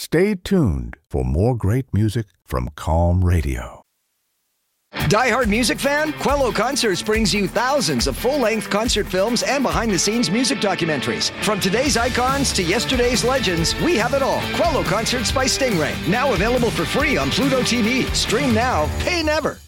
Stay tuned for more great music from Calm Radio. Die Hard music fan? Quello Concerts brings you thousands of full-length concert films and behind-the-scenes music documentaries. From today's icons to yesterday's legends, we have it all. Quello Concerts by Stingray. Now available for free on Pluto TV. Stream now, pay never.